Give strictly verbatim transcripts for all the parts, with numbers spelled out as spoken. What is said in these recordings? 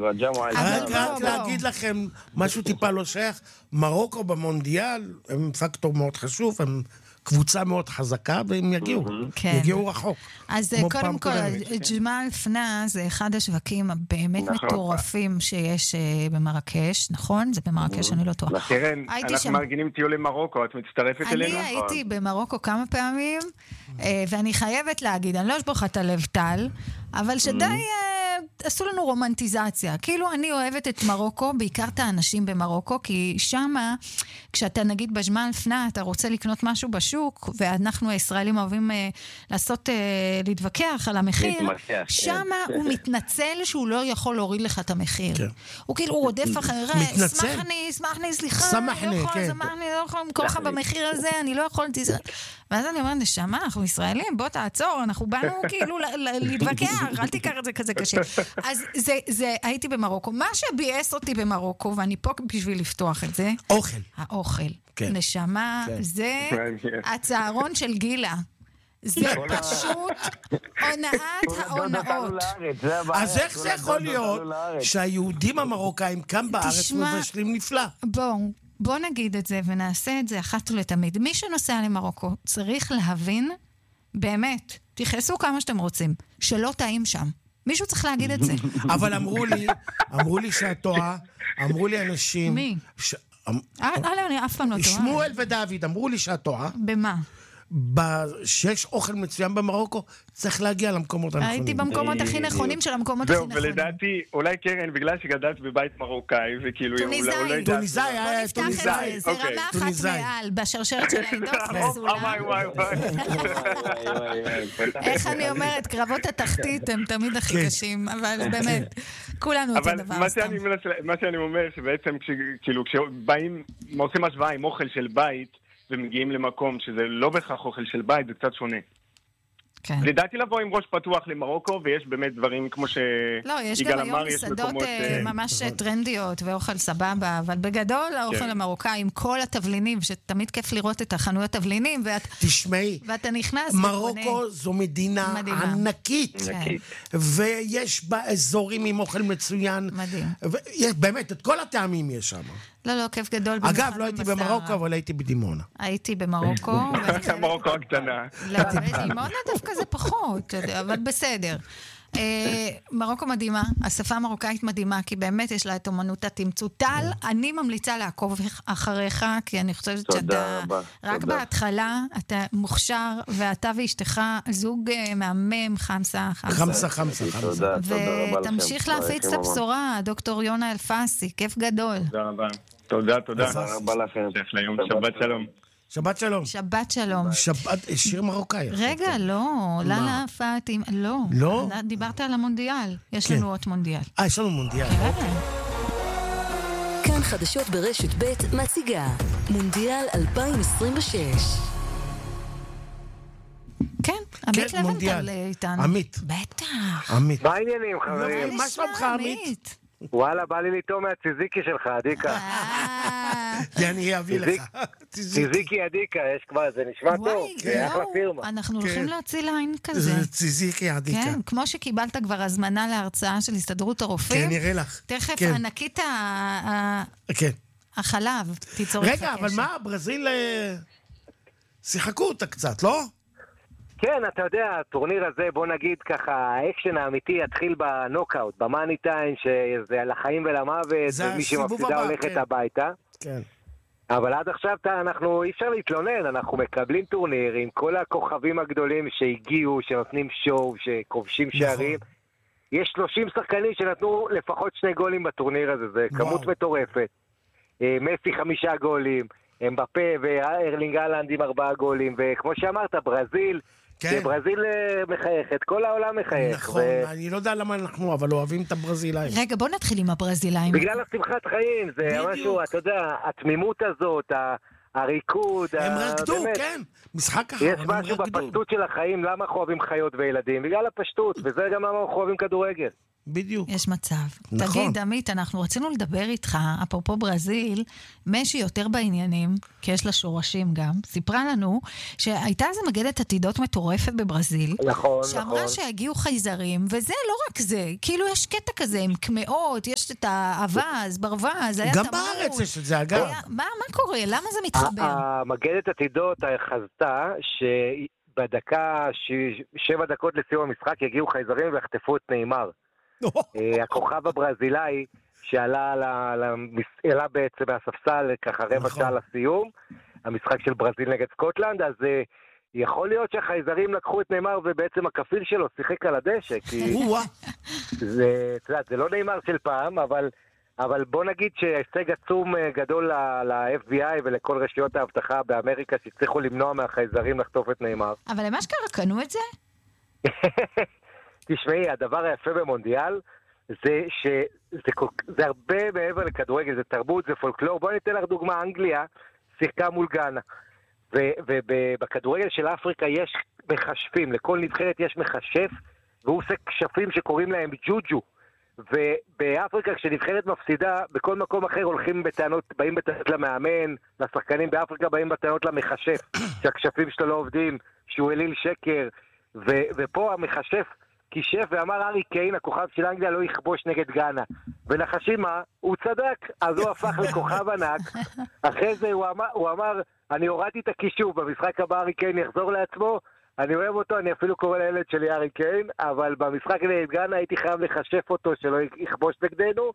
רק להגיד לכם משהו טיפה לא שייך, מרוקו במונדיאל הם פקטור מאוד חשוב, הם קבוצה מאוד חזקה, והם יגיעו, יגיעו רחוק. אז קודם כל, ג'מאל פנה זה אחד השווקים הבאמת מטורפים שיש במרקש, נכון? זה במרקש, אני לא טועה. קרן, אנחנו מארגנים טיול למרוקו, את מצטרפת אלינו? אני הייתי במרוקו כמה פעמים, ואני חייבת להגיד, אני לא אשבור לך את הלב טל, אבל שדי עשו לנו רומנטיזציה. כאילו אני אוהבת את מרוקו, בעיקר את האנשים במרוקו, כי שמה, כשאתה נגיד בג'מאל פנה, אתה רוצה לקנות משהו בשוק, ואנחנו הישראלים אוהבים לעשות, להתווכח על המחיר, שמה הוא מתנצל שהוא לא יכול להוריד לך את המחיר. הוא כאילו רודף אחרי, סמח אני, סמח אני, סליחה, סמח לי, כן. אני לא יכול למכור לך במחיר הזה, אני לא יכול... ואז אני אומרת, נשמה, אנחנו ישראלים, בוא תעצור, אנחנו באנו כאילו להתווכח, אל תיקח את זה כזה קשה. אז זה, זה, הייתי במרוקו. מה שביאס אותי במרוקו, ואני פה בשביל לפתוח את זה, אוכל. האוכל. נשמה, זה הצהרון של גילה. זה פשוט הונאת ההונאות. אז איך זה יכול להיות שהיהודים המרוקאים כאן בארץ מבשלים נפלא? בואו. בוא נגיד את זה ונעשה את זה אחת ולתמיד. מי שנוסע למרוקו צריך להבין, באמת, תכעסו כמה שאתם רוצים, שלא טעים שם. מישהו צריך להגיד את זה. אבל אמרו לי, אמרו לי שאת טועה, אמרו לי אנשים... מי? הלאה, אני אף פעם לא טועה. שמואל ודוד, אמרו לי שאת טועה. במה? שיש אוכל מצוין במרוקו, צריך להגיע למקומות הנכונים. הייתי במקומות הכי נכונים של המקומות הכי נכונים. ולדעתי, אולי קרן, בגלל שגדלת בבית מרוקאי, וכאילו... טוניזאי. טוניזאי, היה טוניזאי. זה רמה אחת מעל, בשרשרת של האינדוס לסולם. וואי וואי וואי. איך אני אומרת, קרבות התחתית הם תמיד הכי קשים, אבל באמת, כולנו אותו דבר. אבל מה שאני אומר, שבעצם, כאילו, כשבאים, עושים השוואה עם אוכל של בית, ומגיעים למקום שזה לא בהכרח אוכל של בית, זה קצת שונה. כן. לדעתי לבוא עם ראש פתוח למרוקו, ויש באמת דברים כמו שיגאל אמר, לא, יש גם היום מסעדות ממש טרנדיות, ואוכל סבבה, אבל בגדול האוכל המרוקאי, עם כל התבלינים, שתמיד כיף לראות את החנויות תבלינים, תשמעי, ואתה נכנס... מרוקו זו מדינה ענקית, ויש בה אזורים עם אוכל מצוין. מדהים. באמת, את כל הטעמים יש שם. לא, לא, כיף גדול. אגב, לא הייתי במרוקו, אבל הייתי בדימונה. הייתי במרוקו. מרוקו הקטנה. לא, בדימונה דווקא זה פחות, אבל בסדר. מרוקו מדהימה, השפה המרוקאית מדהימה, כי באמת יש לה את אומנות התמצות. טל, אני ממליצה לעקוב אחריך, כי אני חושבת שאתה רק בהתחלה, אתה מוכשר, ואתה ואשתך זוג מהמם, חמסה, חמסה, חמסה, חמסה. ותמשיך להפיץ את הבשורה, דוקטור יונה אלפסי, כיף גדול. תודה רבה. תודה, תודה. תודה רבה לכם. שבת שלום. שבת שלום. שבת שלום. שבת, שיר מרוקאי. רגע, לא. לאללה פאטים, לא. לא? דיברת על המונדיאל. יש לנו עוד מונדיאל. אה, יש לנו מונדיאל. כאן חדשות ברשת ב' מציגה. מונדיאל אלפיים עשרים ושש. כן, עמית לבנטל איתנו. עמית. בטח. עמית. מה העניינים, חברים? מה שלומך, עמית? וואלה, בא לי לטעום מהציזיקי שלך, עדיקה. אני אביא לך. ציזיקי עדיקה, יש כבר, זה נשמע טוב. זה אחלה פירמה. אנחנו הולכים להוציא ליין כזה. זה ציזיקי עדיקה. כן, כמו שקיבלת כבר הזמנה להרצאה של הסתדרות הרופאים. כן, נראה לך. תכף ענקית החלב, תיצור את הקשר. רגע, אבל מה, ברזיל שיחקו אותה קצת, לא? כן, אתה יודע, הטורניר הזה, בוא נגיד ככה, האקשן האמיתי יתחיל בנוקאוט, במאני טיים, שזה על החיים ולמוות, ומי שמפסידה הולכת הביתה. כן. אבל עד עכשיו אנחנו, אי אפשר להתלונן, אנחנו מקבלים טורניר עם כל הכוכבים הגדולים שהגיעו, שנותנים שואו, שכובשים שערים. יש שלושים שחקנים שנתנו לפחות שני גולים בטורניר הזה, זה כמות מטורפת. מסי חמישה גולים, אמבפה וארלינג הלנד עם ארבעה גולים, וכמו שאמרת, ברזיל, כן. ברזיל מחייכת, כל העולם מחייך. נכון, ו... אני לא יודע למה אנחנו, אבל אוהבים את הברזילאים. רגע, בוא נתחיל עם הברזילאים. בגלל השמחת חיים, זה בדיוק. משהו, אתה יודע, התמימות הזאת, הריקוד. הם ה... רקדו, באמת. כן, משחק אחר, יש משהו בפשטות של החיים, למה אנחנו אוהבים חיות וילדים? בגלל הפשטות, וזה גם למה אנחנו אוהבים כדורגל. בדיוק. יש מצב. נכון. תגיד, עמית, אנחנו רצינו לדבר איתך, אפרופו ברזיל, משי יותר בעניינים, כי יש לה שורשים גם, סיפרה לנו שהייתה איזו מגדת עתידות מטורפת בברזיל, נכון, שאמרה נכון. שהגיעו חייזרים, וזה לא רק זה, כאילו יש קטע כזה עם קמאות, יש את האבז, ברווז, היה גם תמות. בארץ יש את זה, אגב. היה, מה, מה קורה? למה זה מתחבר? המגדת עתידות חזתה שבדקה, ש- שבע דקות לסיום המשחק יגיעו חייזרים ויחטפו את נאמר. אה, הכוכב הברזילאי שעלה ל- למס- עלה בעצם מהספסל ככה רבע נכון. שעה לסיום, המשחק של ברזיל נגד סקוטלנד, אז אה, יכול להיות שהחייזרים לקחו את נאמר ובעצם הכפיל שלו שיחק על הדשא, כי או-אה. זה, את יודעת, זה לא נאמר של פעם, אבל, אבל בוא נגיד שהישג עצום אה, גדול ל-אף בי איי ולכל רשויות האבטחה באמריקה שהצליחו למנוע מהחייזרים לחטוף את נאמר. אבל למה שקרה, קנו את זה? תשמעי, הדבר היפה במונדיאל זה שזה כל, זה הרבה מעבר לכדורגל, זה תרבות, זה פולקלור. בואי ניתן לך דוגמה, אנגליה שיחקה מול גאנה, ובכדורגל של אפריקה יש מחשפים, לכל נבחרת יש מחשף, והוא עושה כשפים שקוראים להם ג'וג'ו. ובאפריקה כשנבחרת מפסידה, בכל מקום אחר הולכים בטענות, באים בטענות למאמן, לשחקנים באפריקה באים בטענות למחשף, שהכשפים שלו לא עובדים, שהוא אליל שקר, ו, ופה המחשף כישף ואמר ארי קיין, הכוכב של אנגליה, לא יכבוש נגד גאנה. ונחשים מה? הוא צדק, אז הוא הפך לכוכב ענק. אחרי זה הוא אמר, הוא אמר אני הורדתי את הכישוף, במשחק הבא ארי קיין יחזור לעצמו, אני אוהב אותו, אני אפילו קורא לילד שלי ארי קיין, אבל במשחק נגד גאנה הייתי חייב לחשף אותו שלא יכבוש נגדנו,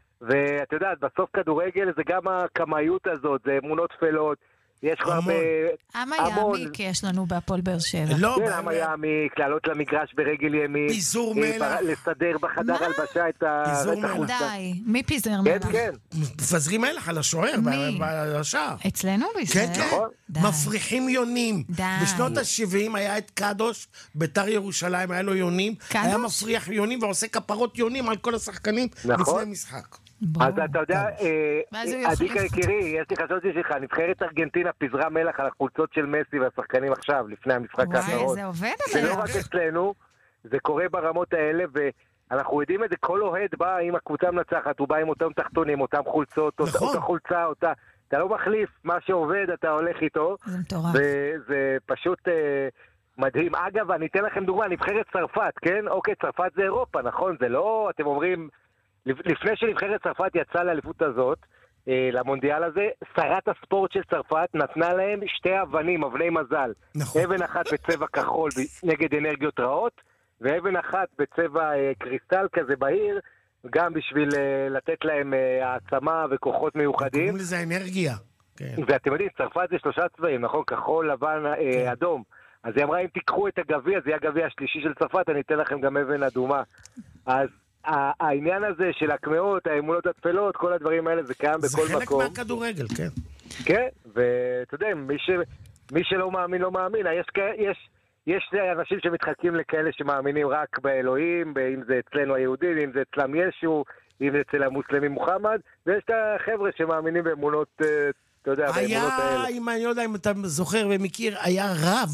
ואת יודעת, בסוף כדורגל זה גם הקמאיות הזאת, זה אמונות תפלות, יש כבר הרבה... אמה יעמיק יש לנו בהפועל באר שבע. לא, כן, אמה יעמיק, לעלות למגרש ברגל ימין. פיזור מלח. לסדר בחדר הלבשה את החולצה. די, מי פיזר כן, מלח? כן. מפזרים מלח על השוער, מי? בשער. אצלנו בישראל? כן, כן. די. מפריחים יונים. די. בשנות ה-שבעים היה את קדוש, בית"ר ירושלים, היה לו יונים. קדוש? היה מפריח יונים ועושה כפרות יונים על כל השחקנים נכון. לפני משחק. אז אתה יודע, ואז הוא עדיקה יחליף יקירי, יש לי חשוב שלך, נבחרת ארגנטינה פיזרה מלח על החולצות של מסי והשחקנים עכשיו, לפני המשחק וואי, האחרון. זה עובד זה לא עליו. רק אצלנו, זה קורה ברמות האלה, ואנחנו יודעים את זה, כל אוהד בא עם הקבוצה מנצחת, הוא בא עם אותם תחתונים, אותם חולצות, נכון. אותה חולצה, אותה... אתה לא מחליף, מה שעובד אתה הולך איתו. זה מטורף. וזה פשוט אה, מדהים. אגב, אני אתן לכם דוגמה, נבחרת צרפת, כן? אוקיי, צרפת זה אירופה, נכון? זה לא, אתם אומרים, לפני שנבחרת צרפת יצאה לאליפות הזאת, אה, למונדיאל הזה, שרת הספורט של צרפת נתנה להם שתי אבנים, אבני מזל. נכון. אבן אחת בצבע כחול נגד אנרגיות רעות, ואבן אחת בצבע אה, קריסטל כזה בהיר, גם בשביל uh, לתת להם uh, העצמה וכוחות מיוחדים. קוראים לזה אנרגיה. כן. ואתם יודעים, צרפת זה שלושה צבעים, נכון? כחול, לבן, uh, אדום. אז היא אמרה, אם תיקחו את הגביע, זה יהיה הגביע השלישי של צרפת, אני אתן לכם גם אבן אדומה. אז העניין הזה של הקמאות, האמונות התפלות, כל הדברים האלה, זה קיים בכל מקום. זה חלק מהכדורגל, כן. כן, ואתה יודע, מי, ש... מי שלא מאמין, לא מאמין. יש... יש... יש אנשים שמתחלקים לכאלה שמאמינים רק באלוהים, אם זה אצלנו היהודים, אם זה אצלם ישו, אם זה אצל המוסלמים מוחמד, ויש את החבר'ה שמאמינים באמונות, אתה יודע, באמונות האלה. היה, אם אני יודע אם אתה זוכר ומכיר, היה רב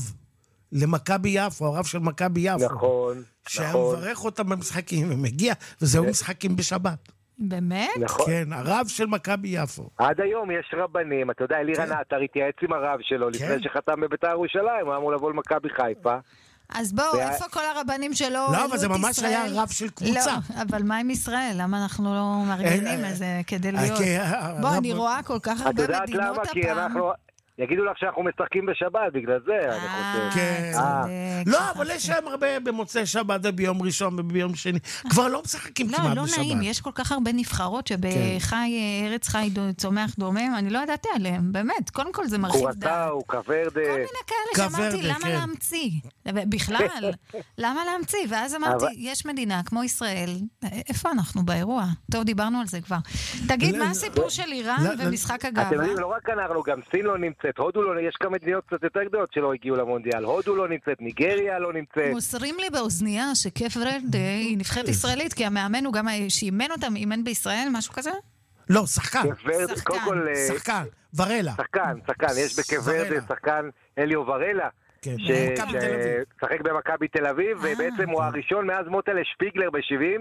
למכבי יפו, הרב של מכבי יפו. נכון, שהיה נכון. מברך אותם במשחקים, ומגיע, וזהו משחקים בשבת. באמת? נכון. כן, הרב של מכבי יפו. עד היום יש רבנים, אתה יודע, אלירן עטר התייעץ עם הרב שלו, לפני שחתם בבית"ר ירושלים, הוא אמור לבוא למכבי חיפה. אז בואו, איפה כל הרבנים שלו? לא, אבל זה ממש היה רב של קבוצה. לא, אבל מה עם ישראל? למה אנחנו לא מארגנים את זה כדי להיות? בוא, אני רואה כל כך הרבה מדינות הפעם. את יודעת למה? כי אנחנו... יגידו לך שאנחנו משחקים בשבת, בגלל זה, אני חושב. כן. לא, אבל יש להם הרבה במוצאי שבת וביום ראשון וביום שני. כבר לא משחקים כמעט בשבת. לא, לא נעים, יש כל כך הרבה נבחרות שבחי, ארץ חי צומח דומם, אני לא ידעתי עליהם, באמת, קודם כל זה מרחיב דעת. קורטאו, קוורדה. כל מיני כאלה שאמרתי, למה להמציא? בכלל, למה להמציא? ואז אמרתי, יש מדינה כמו ישראל, איפה אנחנו באירוע? טוב, דיברנו על זה כבר. תגיד, מה הסיפור של איראן ומשחק הגאווה? אתם יודעים, לא רק אנחנו, גם סין לא נמצאת. הודו לא, יש כמה מדינות קצת יותר גדולות שלא הגיעו למונדיאל. הודו לא נמצאת, ניגריה לא נמצאת. מוסרים לי באוזנייה שכיף ורדה היא נבחרת ישראלית, כי המאמן הוא גם שאימן אותם, אימן בישראל, משהו כזה? לא, שחקן. שחקן. שחקן, ורלה. שחקן, שחקן. יש בקוורדה שחקן אליו ורלה, ששחק במכבי תל אביב, ובעצם הוא הראשון מאז מוטלה שפיגלר ב-שבעים,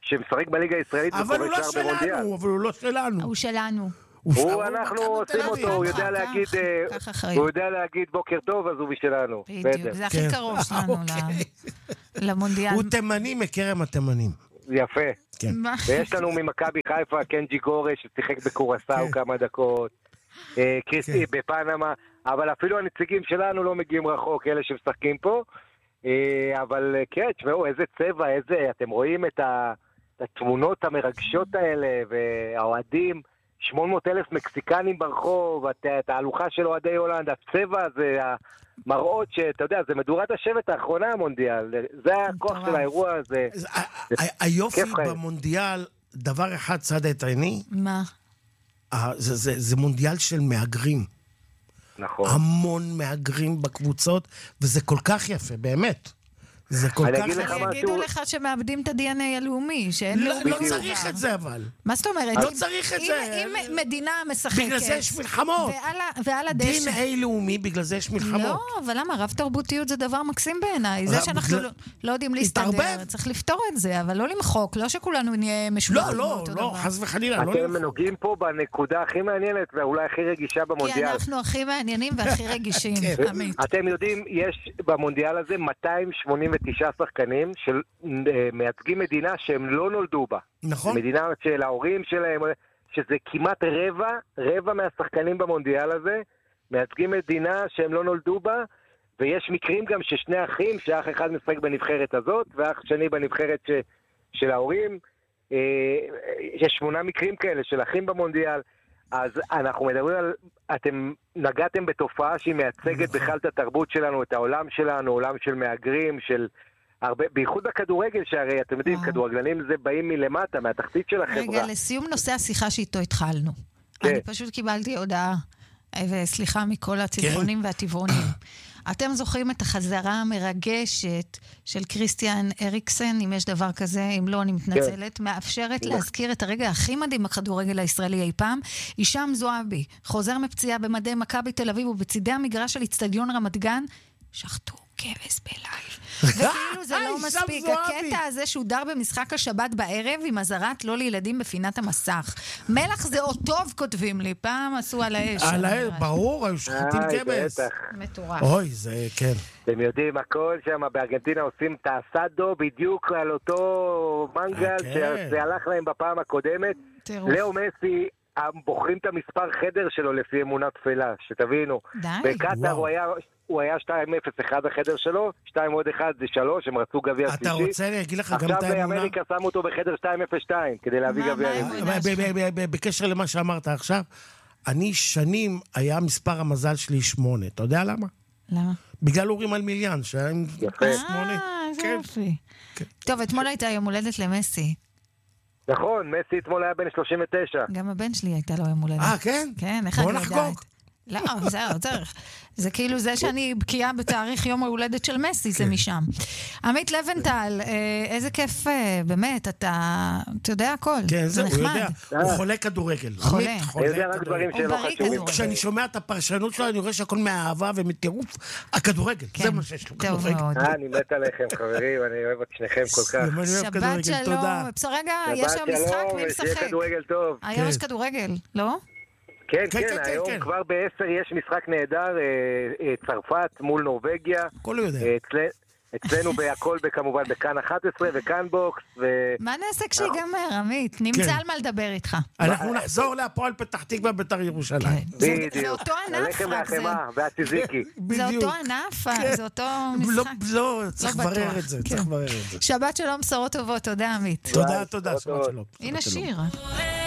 שמשחק בליגה הישראלית אבל הוא לא שלנו, אבל הוא לא שלנו. הוא שלנו. הוא, אנחנו עושים אותו, הוא יודע להגיד, הוא יודע להגיד בוקר טוב, אז הוא בשלנו. בדיוק, זה הכי קרוב שלנו למונדיאל. הוא תימני מכרם התימנים. יפה. ויש לנו ממכבי חיפה, קנג'י גורש, ששיחק בקורסאו כמה דקות, קריסטי בפנמה, אבל אפילו הנציגים שלנו לא מגיעים רחוק, אלה שמשחקים פה. אבל כן, תשמעו, איזה צבע, איזה, אתם רואים את התמונות המרגשות האלה, והאוהדים, שמונה מאות אלף מקסיקנים ברחוב, התהלוכה של אוהדי הולנד, הצבע הזה, המראות שאתה יודע, זה מדורת השבט האחרונה המונדיאל, זה הכוח של האירוע הזה. היופי במונדיאל, דבר אחד צד את עיני, מה? זה מונדיאל של מהגרים. נכון. המון מהגרים בקבוצות, וזה כל כך יפה, באמת. זה כל כך... יגידו לך שמאבדים את ה-די אן איי הלאומי, שאין לאומי. לא צריך את זה אבל. מה זאת אומרת? לא צריך את זה. אם מדינה משחקת... בגלל זה יש מלחמות. ועל הדשא... די אן איי לאומי, בגלל זה יש מלחמות. לא, אבל למה? רב תרבותיות זה דבר מקסים בעיניי. זה שאנחנו לא יודעים להסתדר. צריך לפתור את זה, אבל לא למחוק. לא שכולנו נהיה משולחים באותו דבר. לא, לא, חס וחלילה. אתם נוגעים פה בנקודה הכי מעניינת, ואולי הכי רגישה במונדיאל. כי אנחנו הכי מעניינים והכי רגישים. אתם יודעים, יש במונדיאל הזה מאתיים שמונים ותשעה שחקנים שמייצגים מדינה שהם לא נולדו בה. נכון. מדינה של ההורים שלהם, שזה כמעט רבע, רבע מהשחקנים במונדיאל הזה, מייצגים מדינה שהם לא נולדו בה, ויש מקרים גם ששני אחים, שאח אחד משחק בנבחרת הזאת, ואח שני בנבחרת ש, של ההורים, יש שמונה מקרים כאלה של אחים במונדיאל, אז אנחנו מדברים על, אתם נגעתם בתופעה שהיא מייצגת בכלל את התרבות שלנו, את העולם שלנו, עולם של מהגרים, של הרבה, בייחוד בכדורגל, שהרי אתם יודעים, כדורגלנים זה באים מלמטה, מהתחתית של החברה. רגע, לסיום נושא השיחה שאיתו התחלנו. אני פשוט קיבלתי הודעה, וסליחה מכל הצבעונים והטבעונים. אתם זוכרים את החזרה המרגשת של קריסטיאן אריקסן, אם יש דבר כזה, אם לא, אני מתנצלת, מאפשרת להזכיר את הרגע הכי מדהים בכדורגל הישראלי אי פעם, הישאם זועבי, חוזר מפציעה במדי מכבי תל אביב ובצידי המגרש של אצטדיון רמת גן, שחטו כבש בלייב. וכאילו זה לא מספיק. הקטע הזה שודר במשחק השבת בערב עם הזרת לא לילדים בפינת המסך. מלח זה עוד טוב, כותבים לי. פעם עשו על האש. על האש, ברור, היו שחטים כבש. מטורף. אוי, זה כן. אתם יודעים, הכל שם בארגנטינה עושים את האסדו בדיוק על אותו מנגל שזה הלך להם בפעם הקודמת. לאו מסי בוחרים את המספר חדר שלו לפי אמונה תפלה, שתבינו. די. בקטר הוא היה... הוא היה שתיים אפס אחד החדר שלו, שתיים עוד אחד זה שלוש, הם רצו גביע שלישי. אתה רוצה להגיד לך גם את האמונה? עכשיו באמריקה שמו אותו בחדר שתיים אפס שתיים, כדי להביא גביע האמונה. בקשר למה שאמרת עכשיו, אני שנים היה מספר המזל שלי שמונה. אתה יודע למה? למה? בגלל אורים על מיליאן, שהיה עם שמונה. אה, זה יופי. טוב, אתמול הייתה יום הולדת למסי. נכון, מסי אתמול היה בן שלושים ותשע. גם הבן שלי הייתה לו יום הולדת. אה, כן? כן, איך אני יודעת? בוא נחגוג. לא, זהו, צריך. זה כאילו זה שאני בקיאה בתאריך יום ההולדת של מסי, זה משם. עמית לבנטל, איזה כיף, באמת, אתה יודע הכל. כן, זה הוא יודע. הוא חולה כדורגל. חולה. איזה רק דברים שלא חשובים. כשאני שומע את הפרשנות שלו, אני רואה שהכל מהאהבה ומטירוף הכדורגל. זה מה שיש לו, כדורגל. אני מת עליכם, חברים, אני אוהב את שניכם כל כך. שבת שלום. רגע, יש שם משחק, מי משחק? שיהיה כדורגל טוב. היום יש כדורגל, לא? כן, כן, היום כבר בעשר יש משחק נהדר, צרפת מול נורווגיה. הכל יודע. אצלנו בהכל, כמובן, בכאן אחת עשרה וכאן בוקס. מה נעשה כשיגמר, עמית? נמצא על מה לדבר איתך. אנחנו נחזור להפועל פתח תקווה בית"ר ירושלים. בדיוק. זה אותו ענף. הלחם והחמאה והציזיקי. זה אותו ענף, זה אותו משחק. לא, צריך לברר את זה, צריך לברר את זה. שבת שלום, בשורות טובות, תודה עמית. תודה, תודה, שבת שלום. הנה שיר.